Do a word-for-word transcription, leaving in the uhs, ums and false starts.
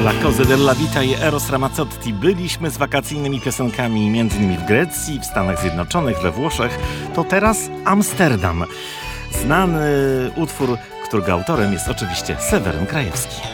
La Cose della Vita i Eros Ramazzotti. Byliśmy z wakacyjnymi piosenkami między innymi w Grecji, w Stanach Zjednoczonych, we Włoszech. To teraz Amsterdam. Znany utwór, którego autorem jest oczywiście Seweryn Krajewski.